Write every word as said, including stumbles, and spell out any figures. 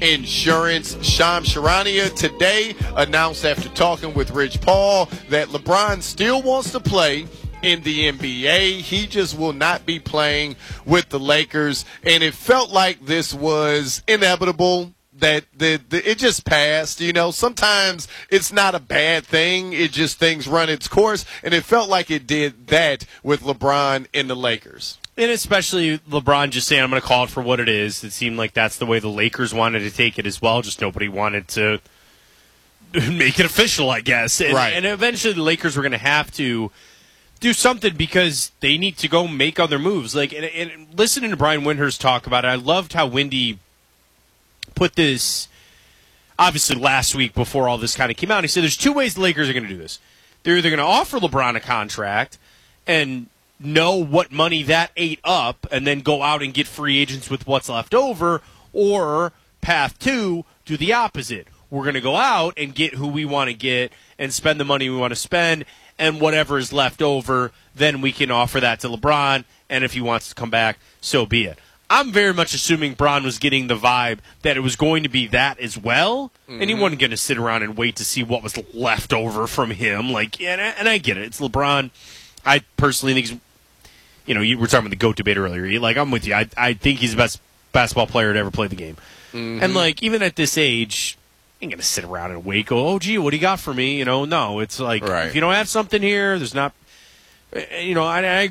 Insurance. Shams Charania today announced after talking with Rich Paul that LeBron still wants to play in the N B A. He just will not be playing with the Lakers. And it felt like this was inevitable. That the, the it just passed, you know. Sometimes it's not a bad thing. It just things run its course, and it felt like it did that with LeBron and the Lakers. And especially LeBron just saying, I'm going to call it for what it is. It seemed like that's the way the Lakers wanted to take it as well. Just nobody wanted to make it official, I guess. And, right. And eventually the Lakers were going to have to do something because they need to go make other moves. Like, and, and listening to Brian Windhorst talk about it, I loved how Windy put this, obviously last week before all this kind of came out. He said there's two ways the Lakers are going to do this. They're either going to offer LeBron a contract and know what money that ate up and then go out and get free agents with what's left over, or path two, do the opposite. We're going to go out and get who we want to get and spend the money we want to spend, and whatever is left over, then we can offer that to LeBron, and if he wants to come back, so be it. I'm very much assuming Bron was getting the vibe that it was going to be that as well, mm-hmm. and he wasn't going to sit around and wait to see what was left over from him. Like, and I, and I get it. It's LeBron. I personally think he's, you know, you were talking about the GOAT debate earlier. Like, I'm with you. I I think he's the best basketball player to ever play the game. Mm-hmm. And, like, even at this age, you ain't going to sit around and wait, go, oh, gee, what do you got for me? You know, no. It's like, right. If you don't have something here, there's not, you know, I, I